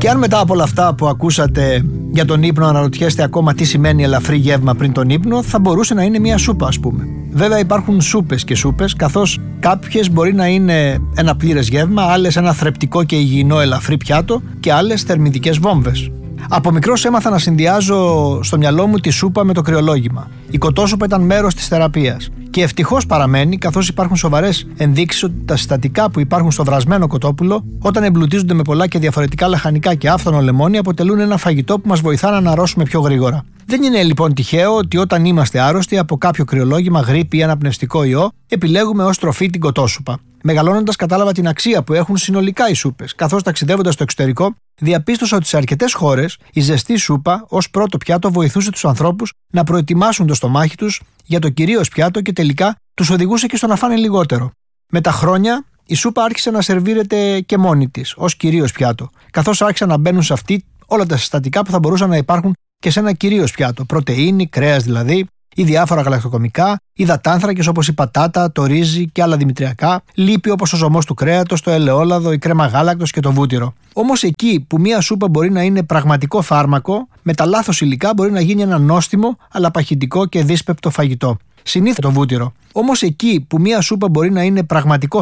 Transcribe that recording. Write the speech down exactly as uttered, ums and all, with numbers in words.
Και αν μετά από όλα αυτά που ακούσατε για τον ύπνο αναρωτιέστε ακόμα τι σημαίνει ελαφρύ γεύμα πριν τον ύπνο, θα μπορούσε να είναι μια σούπα, ας πούμε. Βέβαια υπάρχουν σούπες και σούπες, καθώς κάποιες μπορεί να είναι ένα πλήρες γεύμα, άλλες ένα θρεπτικό και υγιεινό ελαφρύ πιάτο και άλλες θερμιδικές βόμβες. Από μικρός έμαθα να συνδυάζω στο μυαλό μου τη σούπα με το κρυολόγημα. Η κοτόσουπα ήταν μέρος της θεραπείας. Και ευτυχώς παραμένει, καθώς υπάρχουν σοβαρές ενδείξεις ότι τα συστατικά που υπάρχουν στο βρασμένο κοτόπουλο, όταν εμπλουτίζονται με πολλά και διαφορετικά λαχανικά και άφθονο λεμόνι, αποτελούν ένα φαγητό που μας βοηθά να αναρρώσουμε πιο γρήγορα. Δεν είναι λοιπόν τυχαίο ότι όταν είμαστε άρρωστοι από κάποιο κρυολόγημα, γρίπη ή αναπνευστικό ιό, επιλέγουμε ως τροφή την κοτόσουπα. Μεγαλώνοντας, κατάλαβα την αξία που έχουν συνολικά οι σούπες. Καθώς ταξιδεύοντας στο εξωτερικό, διαπίστωσα ότι σε αρκετές χώρες η ζεστή σούπα ως πρώτο πιάτο βοηθούσε τους ανθρώπους να προετοιμάσουν το στομάχι τους για το κυρίως πιάτο και τελικά τους οδηγούσε και στο να φάνε λιγότερο. Με τα χρόνια, η σούπα άρχισε να σερβίρεται και μόνη της, ως κυρίως πιάτο, καθώς άρχισαν να μπαίνουν σε αυτή όλα τα συστατικά που θα μπορούσαν να υπάρχουν και σε ένα κυρίως πιάτο. Πρωτεΐνη, κρέας δηλαδή, ή διάφορα γαλακτοκομικά, υδατάνθρακες όπως η πατάτα, το ρύζι και άλλα δημητριακά, λίπη όπως ο ζωμός του κρέατος, το ελαιόλαδο, η κρέμα γάλακτος και το βούτυρο. Όμως εκεί που μία σούπα μπορεί να είναι πραγματικό φάρμακο, με τα λάθος υλικά μπορεί να γίνει ένα νόστιμο αλλά παχυντικό και δύσπεπτο φαγητό. Συνήθως το βούτυρο. Όμως εκεί που μία σούπα μπορεί να είναι πραγματικό